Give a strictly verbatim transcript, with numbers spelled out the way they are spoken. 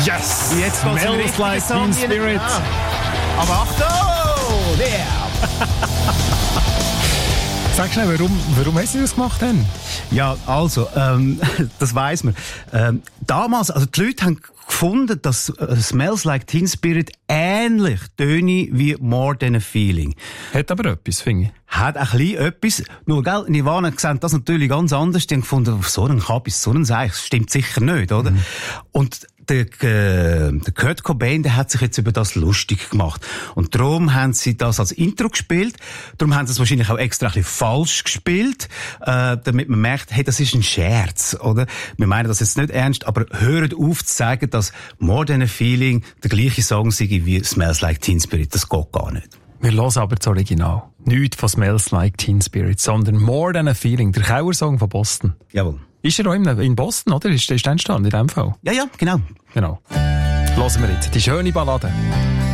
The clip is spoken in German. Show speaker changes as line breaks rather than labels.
Yes!
Jetzt geht's in den
Smells like
richtigen
Teen
Song
Spirit.
hinein. Aber Achtung! Der!
Sag schnell, warum, warum hast du das gemacht denn?
Ja, also, ähm, das weiss man. Ähm, damals, also die Leute haben gefunden, dass äh, Smells Like Teen Spirit ähnlich töne wie More Than a Feeling.
Hat aber etwas, finde ich.
Hat ein bisschen etwas. Nur, gell, Nirvana sehen das natürlich ganz anders. Die haben gefunden, auf so einen Kabis, so einen Seich, das stimmt sicher nicht, oder? Mhm. Und der, äh, der Kurt Cobain, der hat sich jetzt über das lustig gemacht. Und darum haben sie das als Intro gespielt. Darum haben sie es wahrscheinlich auch extra ein bisschen falsch gespielt, äh, damit man merkt, hey, das ist ein Scherz, oder? Wir meinen das jetzt nicht ernst, aber hört auf zu sagen, dass More Than a Feeling der gleiche Song sei wie Smells Like Teen Spirit. Das geht gar nicht.
Wir hören aber das Original. Nicht von Smells Like Teen Spirit, sondern More Than a Feeling, der Kauersong von Boston.
Jawohl.
Ist er auch in, in Boston, oder? Ist der entstanden in dem Fall?
Ja, ja, genau.
Genau. Hören wir jetzt die schöne Ballade.